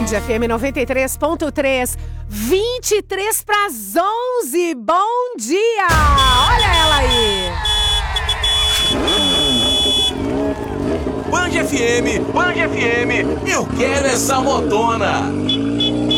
FM 93.3, 23 para as 11. Bom dia! Olha ela aí! Band FM, eu quero essa motona!